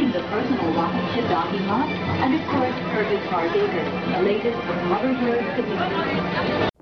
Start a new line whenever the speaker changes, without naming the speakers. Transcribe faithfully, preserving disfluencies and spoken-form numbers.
the personal rocket ship docking lot, and of course, Purvis Park Acres, the latest from Lover's Road Community.